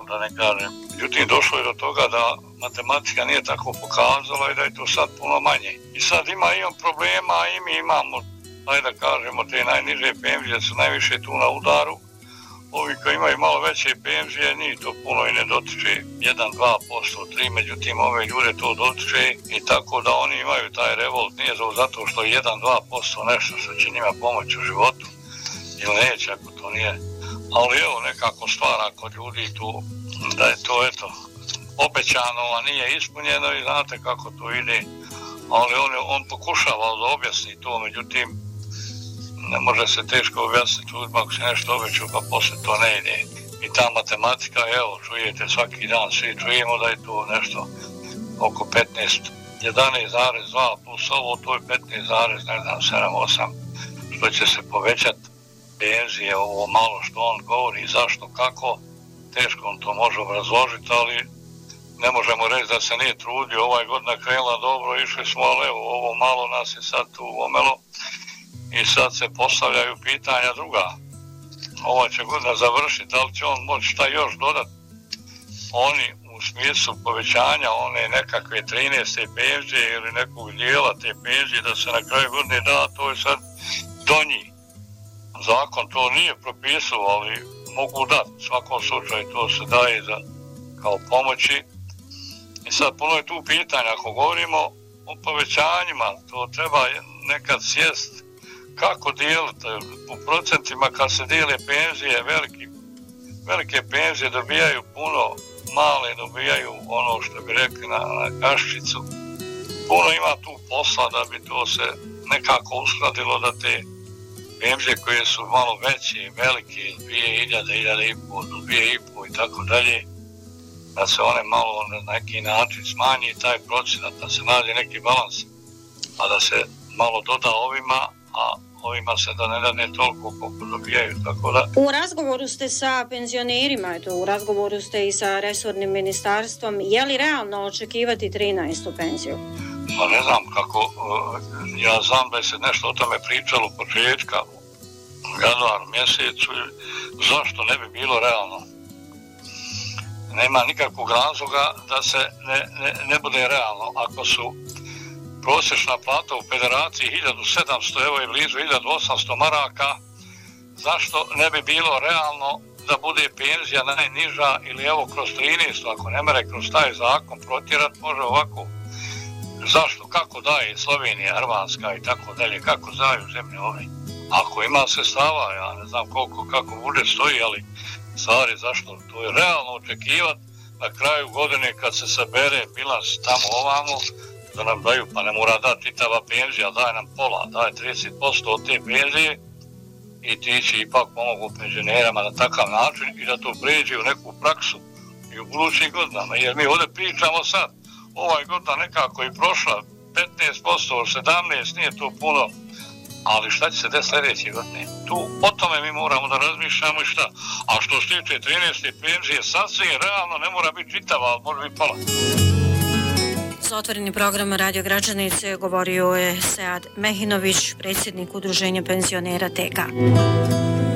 da ne kažem. Međutim, došlo je do toga da matematika nije tako pokazala i da je to sad puno manje. I sad imam problema, a i mi imamo, da kažemo, te najniže penzije su najviše tu na udaru. Ovi koji imaju malo veće penzije, njih to puno i ne dotiče, 1-2%, 3%, međutim ove ljude to dotiče i tako da oni imaju taj revolt, nije zato što 1-2% nešto što će njima pomoći u životu, ili neće ako to nije. Ali evo nekako stvara kod ljudi tu da je to obećano, a nije ispunjeno i znate kako to ide. Ali on pokušava da objasni to, međutim ne može se teško objasniti ljudima ako se nešto obećao pa poslije to ne ide. I ta matematika, evo čujete svaki dan, svi čujemo da je to nešto oko 11,2 plus ovo, to je 15,7-8, što će se povećati penzije, ovo malo što on govori, zašto, kako, teško on to može obrazložiti, ali ne možemo reći da se nije trudio, ovaj godina krenula dobro, išli smo, ali evo, ovo malo nas je sad tu omelo i sad se postavljaju pitanja druga. Ova će godina završiti, da li će on moći šta još dodati? Oni u smislu povećanja one nekakve 13. penzije ili nekog dijela te penzije da se na kraju godine da, to je sad do njih. Zakon to nije propisao, ali mogu dati. U svakom slučaju to se daje kao pomoći. I sad puno je tu pitanja. Ako govorimo o povećanjima, to treba nekad sjest kako dijeliti. U procentima kad se dijele penzije, velike penzije dobijaju puno, male dobijaju ono što bi rekli na kaščicu. Puno ima tu posla da bi to se nekako uskladilo da te penzije koje su malo veće, velike, 2000, 1500 do 2500 i tako dalje, da se one malo na neki način smanji taj procenat, da se nađe neki balans, a da se malo doda ovima, a ovima se da ne dane toliko koliko dobijaju, tako da. U razgovoru ste sa penzionerima, u razgovoru ste i sa resornim ministarstvom, je li realno očekivati 13. penziju? Pa ne znam kako, ja znam da je se nešto o tome pričalo u početka, u januaru mjesecu, zašto ne bi bilo realno? Nema nikakvog razloga da se ne bude realno. Ako su prosječna plata u federaciji 1700, evo je blizu 1800 maraka, zašto ne bi bilo realno da bude penzija najniža ili evo kroz 13, ako ne mere kroz taj zakon protjerat, može ovako. Zašto? Kako daje Slovenija, Hrvatska i tako dalje, kako daju zemlje ove? Ako ima sredstava, ja ne znam kako bude stoji, ali stvari zašto? To je realno očekivati na kraju godine kad se sabere bilans tamo ovamo, da nam daju, pa ne mora dati čitava penzija, daje nam pola, daje 30% od te penzije i ti će ipak pomogu penzionerama na takav način i da to pređe u neku praksu i u budućim godinama. Jer mi ovdje pričamo sad, ovaj godina nekako i prošla, 15% od 17, nije to puno, ali šta će se desiti sljedeće godine? Tu o tome mi moramo da razmišljamo i šta. A što se tiče 13. penzije, sasvim realno ne mora biti čitava, ali može biti pola. Za otvoreni program Radio Gračanice govorio je Sead Mehinović, predsjednik Udruženja penzionera TK.